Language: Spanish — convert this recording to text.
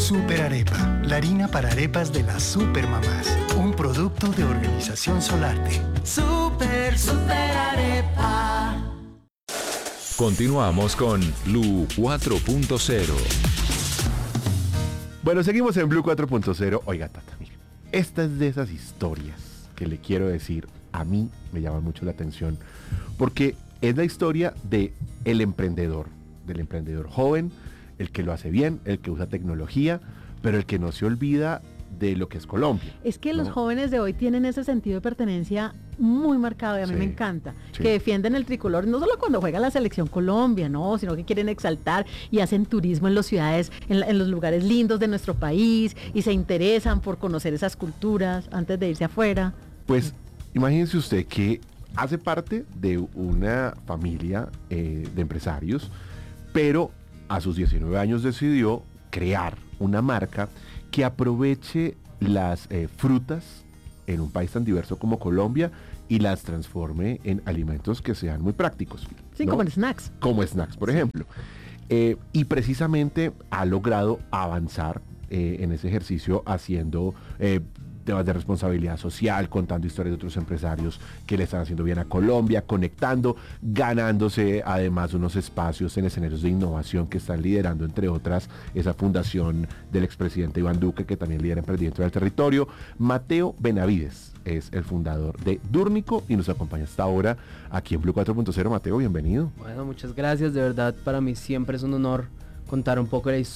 Super Arepa, la harina para arepas de las supermamás. Un producto de Organización Solarte. Super Arepa. Continuamos con Blue 4.0. Bueno, seguimos en Blue 4.0. Oiga, Tata, mire, esta es de esas historias que le quiero decir, a mí me llama mucho la atención, porque es la historia del emprendedor joven, el que lo hace bien, el que usa tecnología, pero el que no se olvida de lo que es Colombia. Es que ¿no? los jóvenes de hoy tienen ese sentido de pertenencia muy marcado y a mí Sí, me encanta, sí. que defienden el tricolor, no solo cuando juega la selección Colombia, no, sino que quieren exaltar y hacen turismo en las ciudades, en los lugares lindos de nuestro país y se interesan por conocer esas culturas antes de irse afuera. Pues imagínense usted que hace parte de una familia de empresarios, pero a sus 19 años decidió crear una marca que aproveche las frutas en un país tan diverso como Colombia y las transforme en alimentos que sean muy prácticos. Sí, ¿no? como en snacks. Como snacks, por ejemplo. Y precisamente ha logrado avanzar en ese ejercicio haciendo temas de responsabilidad social, contando historias de otros empresarios que le están haciendo bien a Colombia, conectando, ganándose además unos espacios en escenarios de innovación que están liderando, entre otras, esa fundación del expresidente Iván Duque, que también lidera Emprendimiento del Territorio. Mateo Benavides es el fundador de Dúrnico y nos acompaña hasta ahora aquí en Blue 4.0. Mateo, bienvenido. Bueno, muchas gracias, de verdad para mí siempre es un honor contar un poco de la historia